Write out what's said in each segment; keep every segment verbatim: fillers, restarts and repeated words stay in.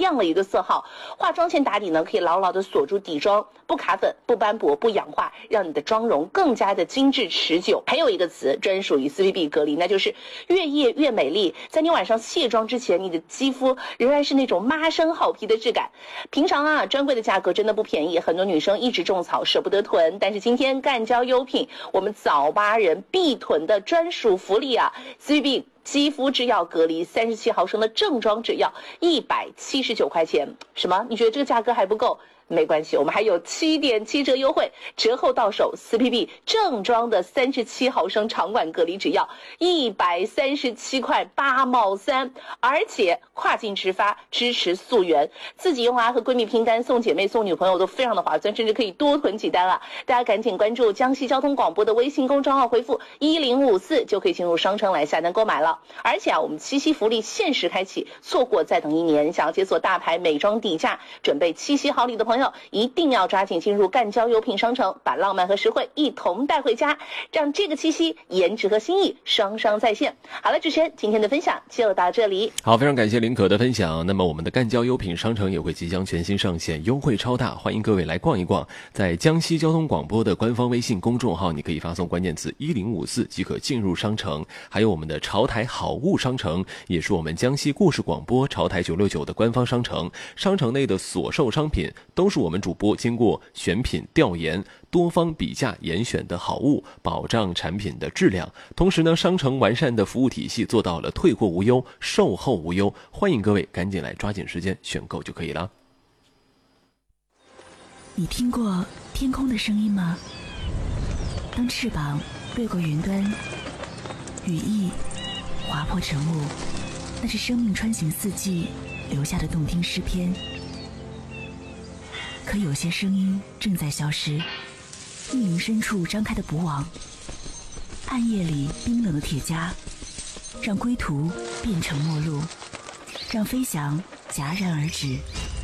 样的一个色号。化妆前打底呢，可以牢牢的锁住底妆，不卡粉、不斑驳、不氧化，让你的妆容更加的精致持久。还有一个词专属于 C V B 隔离，那就是越夜越美丽。在你晚上卸妆之前，你的肌肤仍然是那种妈生好皮的质感。平常啊，专柜的价格真的不便宜，很多女生一直种草舍不得囤，但是今天干胶优品，我们早八人必囤的专属福利啊 ，C V B 肌肤制药隔离三十七毫升的正装制药，一百七十九块钱。什么？你觉得这个价格还不够？没关系，我们还有七点七折优惠，折后到手 C P B 正装的三十七毫升长管隔离纸药，一百三十七块八毛三，而且跨境直发，支持溯源，自己用啊和闺蜜拼单，送姐妹送女朋友都非常的划算，甚至可以多囤几单啊！大家赶紧关注江西交通广播的微信公众号，回复一零五四就可以进入商城来下单购买了。而且啊，我们七夕福利限时开启，错过再等一年。想要解锁大牌美妆底价，准备七夕好礼的朋友。朋友一定要抓紧进入干胶优品商城，把浪漫和实惠一同带回家，让这个七夕颜值和心意双双在线。好了，主持人今天的分享就到这里。 好，非常感谢林可的分享。那么我们的干胶优品商城也会即将全新上线，优惠超大，欢迎各位来逛一逛。在江西交通广播的官方微信公众号，你可以发送关键词一零五四即可进入商城。还有我们的潮台好物商城，也是我们江西故事广播潮台九六九的官方商城。商城内的所售商品都是我们主播经过选品调研、多方比价严选的好物，保障产品的质量。同时呢，商城完善的服务体系做到了退货无忧、售后无忧。欢迎各位赶紧来抓紧时间选购就可以了。 你听过天空的声音吗？当翅膀掠过云端，羽翼划破晨雾，那是生命穿行四季留下的动听诗篇。可有些声音正在消失，密云深处张开的捕网，暗夜里冰冷的铁枷，让归途变成陌路，让飞翔戛然而止。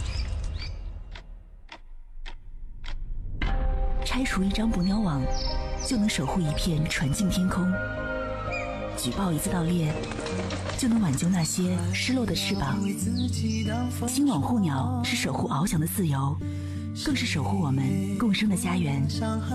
拆除一张捕鸟网，就能守护一片纯净天空；举报一次盗猎，就能挽救那些失落的翅膀。新网护鸟是守护翱翔的自由，更是守护我们共生的家园。